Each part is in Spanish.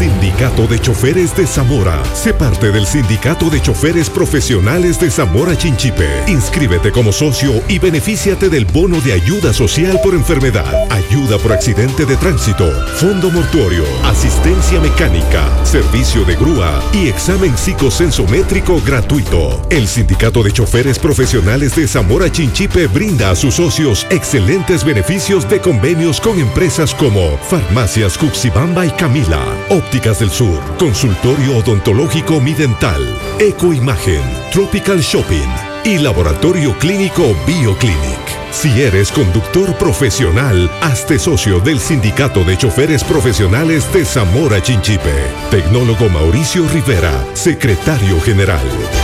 Sindicato de Choferes de Zamora. Sé parte del Sindicato de Choferes Profesionales de Zamora Chinchipe. Inscríbete como socio y benefíciate del bono de ayuda social por enfermedad, ayuda por accidente de tránsito, fondo mortuorio, asistencia mecánica, servicio de grúa y examen psicosensométrico gratuito. El Sindicato de Choferes Profesionales de Zamora Chinchipe brinda a sus socios excelentes beneficios de convenios con empresas como Farmacias Cuxibamba y Camila, Ópticas del Sur, Consultorio Odontológico Midental, Ecoimagen, Tropical Shopping y Laboratorio Clínico Bioclinic. Si eres conductor profesional, hazte socio del Sindicato de Choferes Profesionales de Zamora Chinchipe. Tecnólogo Mauricio Rivera, secretario general.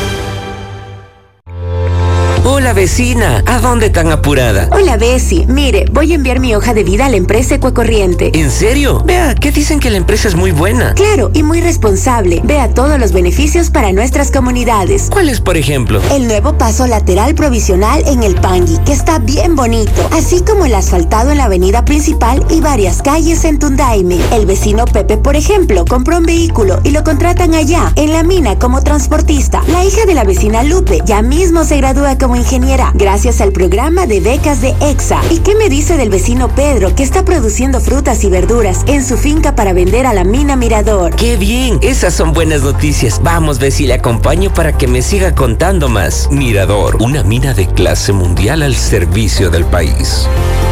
Hola vecina, ¿a dónde tan apurada? Hola Bessie, mire, voy a enviar mi hoja de vida a la empresa Ecuacorriente. ¿En serio? Vea, ¿qué dicen que la empresa es muy buena? Claro, y muy responsable. Vea todos los beneficios para nuestras comunidades. ¿Cuáles, por ejemplo? El nuevo paso lateral provisional en el Pangui, que está bien bonito, así como el asfaltado en la avenida principal y varias calles en Tundaime. El vecino Pepe, por ejemplo, compró un vehículo y lo contratan allá, en la mina, como transportista. La hija de la vecina Lupe ya mismo se gradúa como ingeniera, gracias al programa de becas de EXA. ¿Y qué me dice del vecino Pedro, que está produciendo frutas y verduras en su finca para vender a la mina Mirador? ¡Qué bien! Esas son buenas noticias. Vamos, Bessie, le acompaño para que me siga contando más. Mirador, una mina de clase mundial al servicio del país.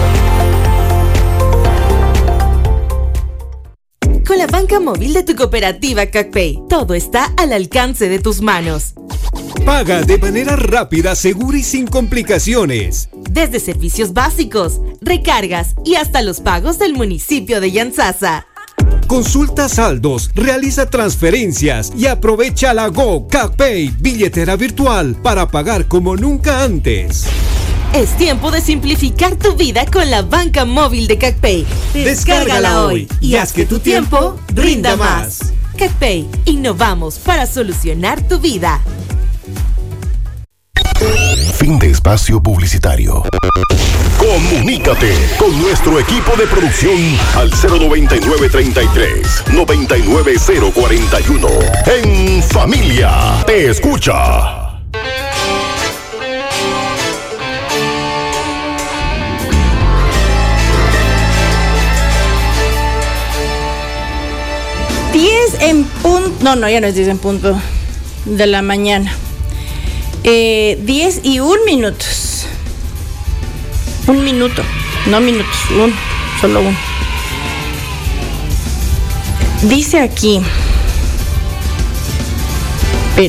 Con la banca móvil de tu cooperativa CacPay, todo está al alcance de tus manos. Paga de manera rápida, segura y sin complicaciones. Desde servicios básicos, recargas y hasta los pagos del municipio de Yantzaza. Consulta saldos, realiza transferencias y aprovecha la Go CacPay, billetera virtual, para pagar como nunca antes. Es tiempo de simplificar tu vida con la banca móvil de CacPay. Descárgala hoy y haz que tu tiempo rinda más. CacPay, innovamos para solucionar tu vida. Fin de espacio publicitario. Comunícate con nuestro equipo de producción al 099-33-99041. En familia, te escucha. No, ya no es 10 en punto de la mañana. 10 y 1 minutos. 1 minuto, no minutos, solo uno. Dice aquí. Espere.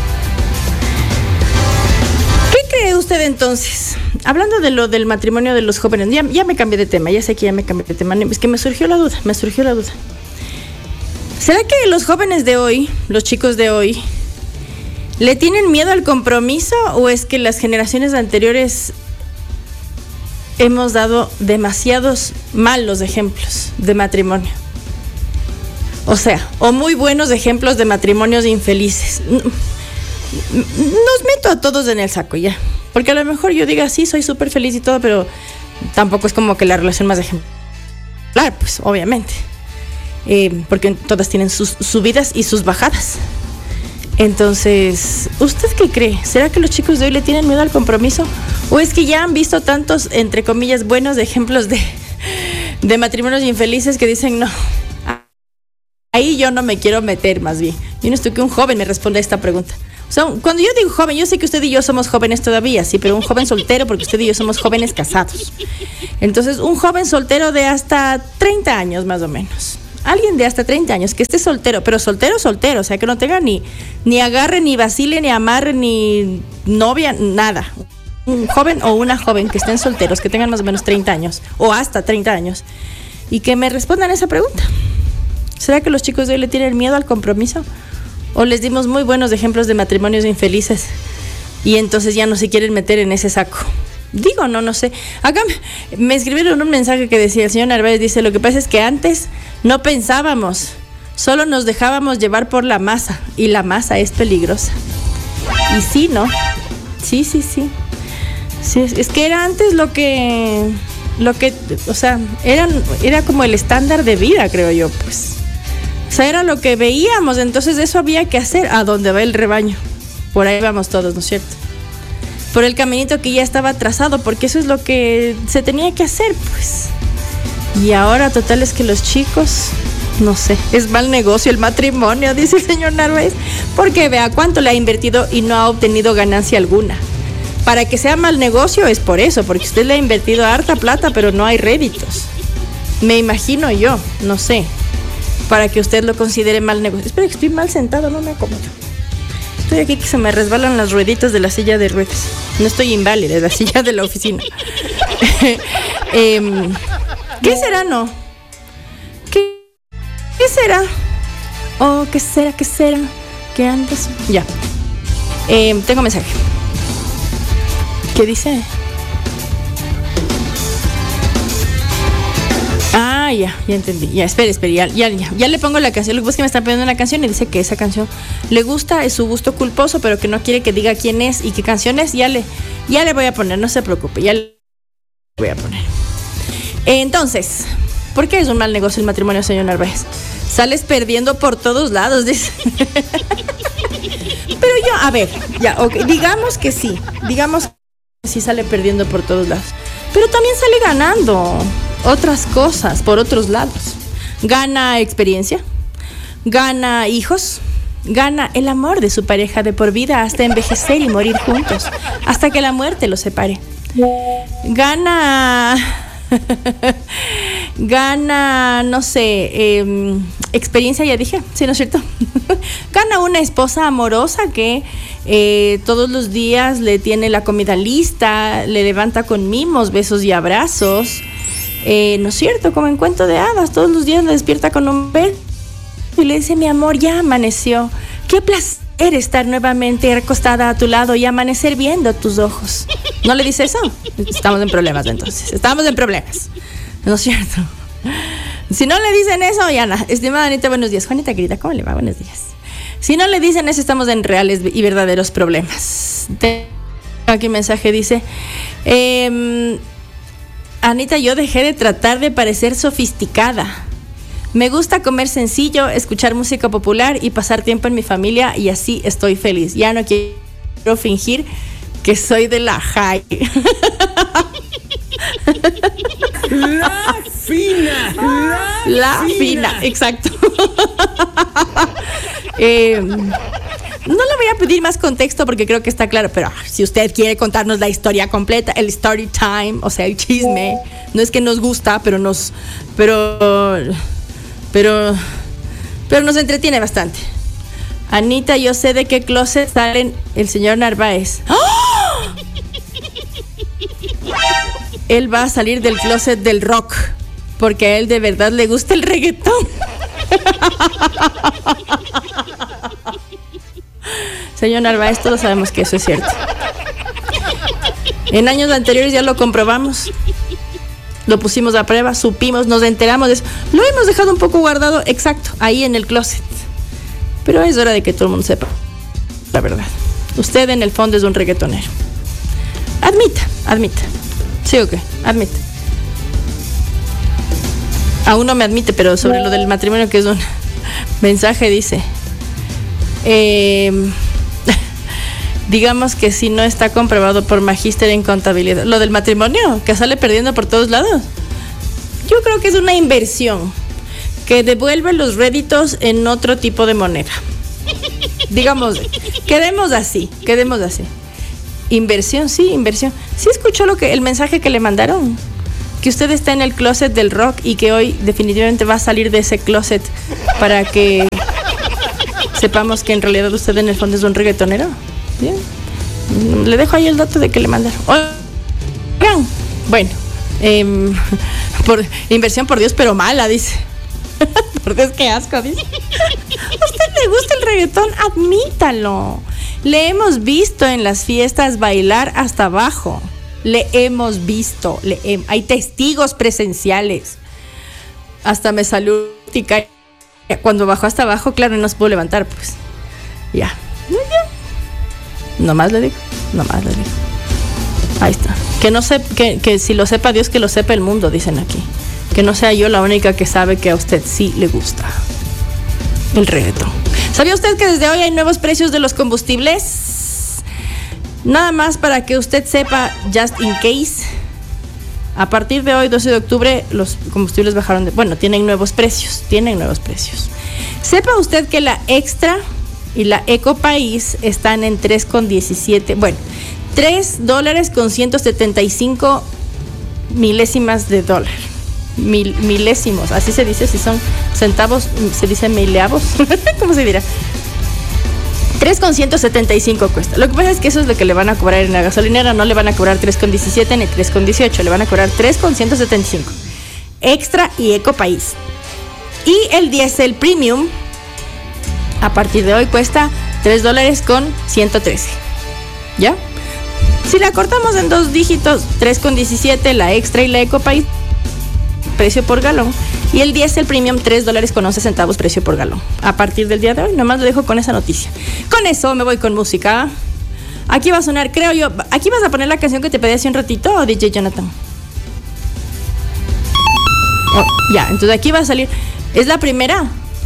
¿Qué cree usted entonces? Hablando de lo del matrimonio de los jóvenes, ya me cambié de tema, ya sé que ya me cambié de tema. Es que me surgió la duda. ¿Será que los jóvenes de hoy, los chicos de hoy, le tienen miedo al compromiso o es que las generaciones anteriores hemos dado demasiados malos ejemplos de matrimonio? O sea, o muy buenos ejemplos de matrimonios infelices. Nos meto a todos en el saco ya, porque a lo mejor yo diga sí, soy súper feliz y todo, pero tampoco es como que la relación más ejemplar, pues obviamente. Porque todas tienen sus subidas y sus bajadas. Entonces, ¿usted qué cree? ¿Será que los chicos de hoy le tienen miedo al compromiso? ¿O es que ya han visto tantos, entre comillas, buenos ejemplos de matrimonios infelices que dicen no? Ahí yo no me quiero meter, más bien. Yo no estoy que un joven me responda a esta pregunta. O sea, cuando yo digo joven, yo sé que usted y yo somos jóvenes todavía, sí, pero un joven soltero, porque usted y yo somos jóvenes casados. Entonces, un joven soltero de hasta 30 años, más o menos. Alguien de hasta 30 años que esté soltero, pero soltero, o sea, que no tenga ni agarre, ni vacile, ni amarre, ni novia, nada. Un joven o una joven que estén solteros, que tengan más o menos 30 años, o hasta 30 años, y que me respondan esa pregunta. ¿Será que los chicos de hoy le tienen miedo al compromiso? ¿O les dimos muy buenos ejemplos de matrimonios infelices y entonces ya no se quieren meter en ese saco? Digo, no sé. Acá me escribieron un mensaje que decía, el señor Narváez dice, lo que pasa es que antes no pensábamos, solo nos dejábamos llevar por la masa, y la masa es peligrosa. Y sí, ¿no? Sí. Sí, es que era antes lo que, o sea, era como el estándar de vida, creo yo, pues. O sea, era lo que veíamos, entonces eso había que hacer. ¿A dónde va el rebaño? Por ahí vamos todos, ¿no es cierto? Por el caminito que ya estaba trazado, porque eso es lo que se tenía que hacer, pues. Y ahora, total, es que los chicos, no sé, es mal negocio el matrimonio, dice el señor Narváez, porque vea cuánto le ha invertido y no ha obtenido ganancia alguna. Para que sea mal negocio es por eso, porque usted le ha invertido harta plata, pero no hay réditos. Me imagino yo, no sé, para que usted lo considere mal negocio. Espera, que estoy mal sentado, no me acomodo. Estoy aquí que se me resbalan las rueditas de la silla de ruedas. No estoy inválida, es la silla de la oficina. ¿Qué será, no? ¿Qué será? Oh, ¿qué será? ¿Qué será? ¿Qué andas? Ya. Tengo mensaje. ¿Qué dice? Ah, ya entendí. Ya, espere, ya le pongo la canción. Lo que pasa es que me está pidiendo una canción y dice que esa canción le gusta, es su gusto culposo, pero que no quiere que diga quién es y qué canción es. Ya le voy a poner, no se preocupe, ya le voy a poner. Entonces, ¿por qué es un mal negocio el matrimonio, señor Narváez? Sales perdiendo por todos lados, dice. Pero yo, a ver, ya, okay, digamos que sí sale perdiendo por todos lados, pero también sale ganando otras cosas por otros lados. Gana experiencia, gana hijos, gana el amor de su pareja de por vida hasta envejecer y morir juntos, hasta que la muerte los separe. Gana, no sé, experiencia, ya dije, ¿sí, no es cierto? Gana una esposa amorosa que todos los días le tiene la comida lista, le levanta con mimos, besos y abrazos. ¿No es cierto? Como en cuento de hadas, todos los días le despierta con un beso y le dice: mi amor, ya amaneció. Qué placer estar nuevamente recostada a tu lado y amanecer viendo tus ojos. ¿No le dice eso? Estamos en problemas entonces. Estamos en problemas. ¿No es cierto? Si no le dicen eso, ya nada. Estimada Anita, buenos días. Juanita, querida, ¿cómo le va? Buenos días. Si no le dicen eso, estamos en reales y verdaderos problemas. Tengo aquí un mensaje, dice... Anita, yo dejé de tratar de parecer sofisticada. Me gusta comer sencillo, escuchar música popular y pasar tiempo en mi familia, y así estoy feliz. Ya no quiero fingir que soy de la high. La fina, exacto. No le voy a pedir más contexto porque creo que está claro, pero si usted quiere contarnos la historia completa, el story time, o sea, el chisme, no es que nos gusta, pero nos entretiene bastante. Anita, yo sé de qué closet salen el señor Narváez. ¡Oh! Él va a salir del closet del rock, porque a él de verdad le gusta el reggaetón. Señor Narváez, todos sabemos que eso es cierto. En años anteriores ya lo comprobamos. Lo pusimos a prueba, supimos, nos enteramos de eso. Lo hemos dejado un poco guardado, exacto, ahí en el closet. Pero es hora de que todo el mundo sepa la verdad. Usted en el fondo es un reggaetonero. Admita. ¿Sí o qué? Admita. Aún no me admite, pero sobre lo del matrimonio, que es un mensaje, dice... digamos que si no está comprobado por magíster en contabilidad, lo del matrimonio, que sale perdiendo por todos lados, yo creo que es una inversión que devuelve los réditos en otro tipo de moneda. Digamos, quedemos así. Inversión. ¿Sí escuchó el mensaje que le mandaron? Que usted está en el closet del rock y que hoy definitivamente va a salir de ese closet para que sepamos que en realidad usted en el fondo es un reggaetonero. Bien. Le dejo ahí el dato de que le mandaron. Oigan, bueno, por inversión, por Dios, pero mala, dice. Por Dios, qué asco, dice. ¿A usted le gusta el reggaetón? Admítalo. Le hemos visto en las fiestas bailar hasta abajo. Le hemos visto. Hay testigos presenciales. Hasta me salió cuando bajó hasta abajo, claro, no se pudo levantar, pues. Ya. Nomás le digo. Ahí está. Que si lo sepa Dios, que lo sepa el mundo, dicen aquí. Que no sea yo la única que sabe que a usted sí le gusta. el reggaetón. ¿Sabía usted que desde hoy hay nuevos precios de los combustibles? Nada más para que usted sepa, just in case. A partir de hoy, 12 de octubre, los combustibles bajaron tienen nuevos precios. Sepa usted que la Extra y la Eco País están en 3,17. Bueno, $3 con 175 milésimas de dólar. Milésimos, así se dice, si son centavos, se dice mileavos. ¿Cómo se dirá? 3,175 cuesta. Lo que pasa es que eso es lo que le van a cobrar en la gasolinera. No le van a cobrar 3,17 ni 3,18. Le van a cobrar 3,175. Extra y Eco País. Y el diésel premium, a partir de hoy, cuesta $3 con 113. ¿Ya? Si la cortamos en 2 dígitos, 3,17, la Extra y la Eco País, precio por galón. Y el diésel premium, $3 con 11 centavos, precio por galón. A partir del día de hoy, nomás lo dejo con esa noticia. Con eso me voy con música. Aquí va a sonar, creo yo. ¿Aquí vas a poner la canción que te pedí hace un ratito, o DJ Jonathan? Oh, ya, entonces aquí va a salir. ¿Es la primera?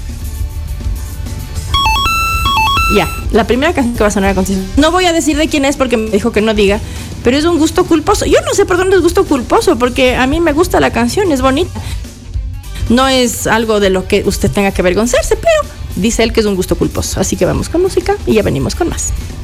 Ya, la primera canción que va a sonar a continuación. No voy a decir de quién es porque me dijo que no diga, pero es un gusto culposo. Yo no sé por dónde es gusto culposo, porque a mí me gusta la canción, es bonita. No es algo de lo que usted tenga que avergonzarse, pero dice él que es un gusto culposo. Así que vamos con música y ya venimos con más.